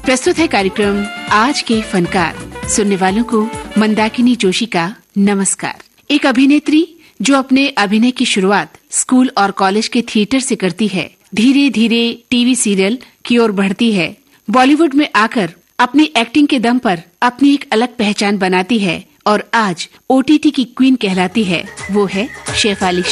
प्रस्तुत है कार्यक्रम आज के फनकार। सुनने वालों को मंदाकिनी जोशी का नमस्कार। एक अभिनेत्री जो अपने अभिनय की शुरुआत स्कूल और कॉलेज के थिएटर से करती है, धीरे धीरे टीवी सीरियल की ओर बढ़ती है, बॉलीवुड में आकर अपनी एक्टिंग के दम पर अपनी एक अलग पहचान बनाती है और आज OTT की क्वीन कहलाती है। वो है शेफाली।